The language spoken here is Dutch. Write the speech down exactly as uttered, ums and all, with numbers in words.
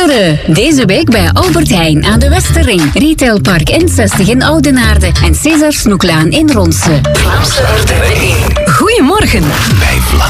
Pinksteren. Deze week bij Albert Heijn aan de Westerring. Retailpark N zestig in Oudenaarde. En César Snoeklaan in Ronse. Vlaamse R T L één. Goedemorgen. Bij Vlaanderen.